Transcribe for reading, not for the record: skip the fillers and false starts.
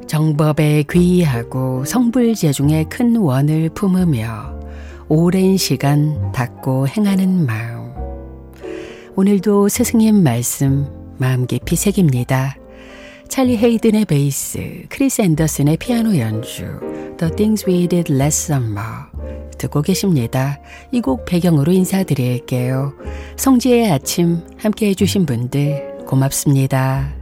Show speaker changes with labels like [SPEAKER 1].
[SPEAKER 1] 정법에 귀의하고 성불재중에 큰 원을 품으며 오랜 시간 닦고 행하는 마음. 오늘도 스승님 말씀 마음 깊이 새깁니다. 찰리 헤이든의 베이스, 크리스 앤더슨의 피아노 연주, The Things We Did Last Summer 듣고 계십니다. 이 곡 배경으로 인사드릴게요. 성지의 아침 함께 해주신 분들 고맙습니다.